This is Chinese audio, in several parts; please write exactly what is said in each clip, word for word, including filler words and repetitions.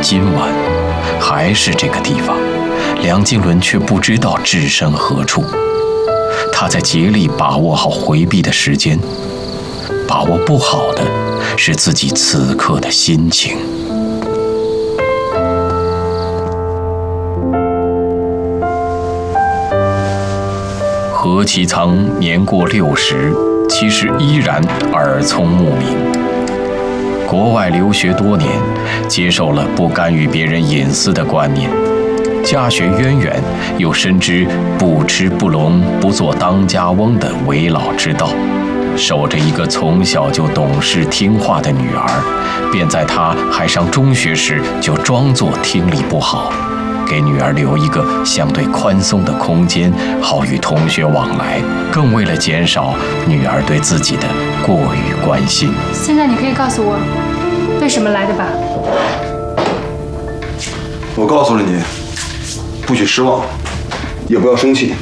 今晚还是这个地方，梁经纶却不知道置身何处。他在竭力把握好回避的时间，把握不好的是自己此刻的心情。何其仓年过六十，其实依然耳聪目明。国外留学多年，接受了不干预别人隐私的观念，家学渊源，又深知不吃不聋不做当家翁的为老之道，守着一个从小就懂事听话的女儿，便在她还上中学时就装作听力不好，给女儿留一个相对宽松的空间，好与同学往来，更为了减少女儿对自己的过于关心。 现在你可以告诉我为什么来的吧？ 我告诉了你，不许失望，也不要生气。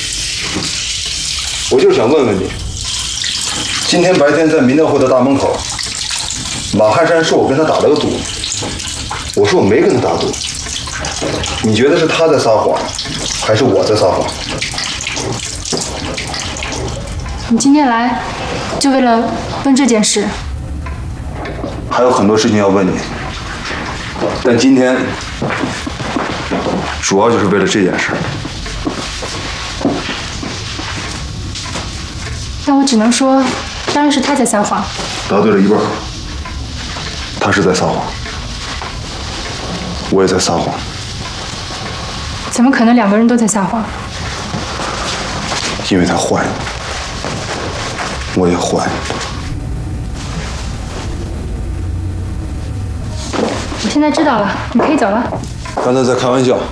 我就是想问问你，今天白天在民调会的大门口，马汉山说我跟他打了个赌，我说我没跟他打赌，你觉得是他在撒谎，还是我在撒谎？ 你今天来就为了问这件事？ 还有很多事情要问你，但今天主要就是为了这件事。 那我只能说，当然是他在撒谎。 答对了一半，他是在撒谎，我也在撒谎。 怎么可能两个人都在撒谎？ 因为他坏，我也坏。 我现在知道了，你可以走了。 刚才在开玩笑。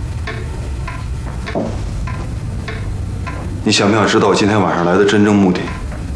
你想不想知道我今天晚上来的真正目的？